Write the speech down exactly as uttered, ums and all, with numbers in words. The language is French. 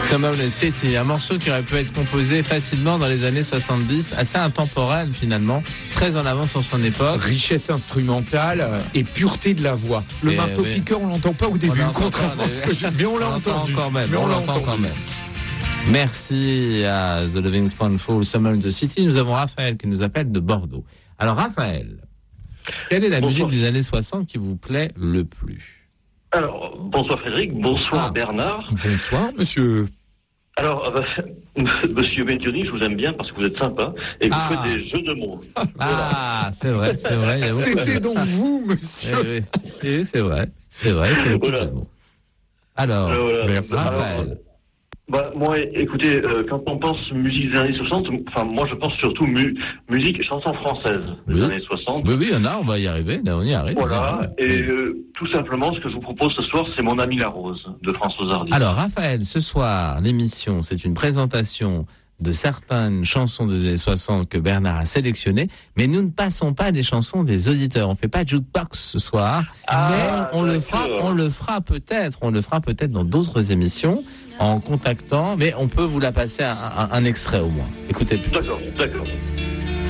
Summer in the City, un morceau qui aurait pu être composé facilement dans les années soixante-dix, assez intemporel finalement, très en avance sur son époque. Richesse instrumentale et pureté de la voix. Le et marteau-piqueur, oui. on l'entend pas au début, contrairement à ce que j'ai... Mais on l'a entendu. Quand même, mais on, on l'entend entendu. quand même. Merci à The Loving Spoonful, Summer in the City. Nous avons Raphaël qui nous appelle de Bordeaux. Alors Raphaël, quelle est la bonsoir. musique des années soixante qui vous plaît le plus? Alors, bonsoir Frédéric, bonsoir ah. Bernard. Bonsoir monsieur. Alors, euh, monsieur Médioni, je vous aime bien parce que vous êtes sympa et vous ah. faites des jeux de mots. Ah, c'est vrai, c'est vrai. C'était donc vous, monsieur. Eh oui, eh, c'est vrai, c'est vrai. C'est voilà. Alors, euh, voilà. merci Alors, bah, moi, écoutez, euh, quand on pense musique des années soixante, enfin, moi, je pense surtout mu- musique, chanson française des oui. années soixante. Oui, oui, il y en a, on va y arriver, on y arrive. Voilà, et euh, tout simplement, ce que je vous propose ce soir, c'est Mon ami la rose, de Françoise Hardy. Alors, Raphaël, ce soir, l'émission, c'est une présentation de certaines chansons des années soixante que Bernard a sélectionnées, mais nous ne passons pas les chansons des auditeurs. On fait pas de jukebox ce soir, ah, mais on le fera, on le fera peut-être, on le fera peut-être dans d'autres émissions en contactant, mais on peut vous la passer un, un, un extrait au moins. Écoutez. D'accord, d'accord.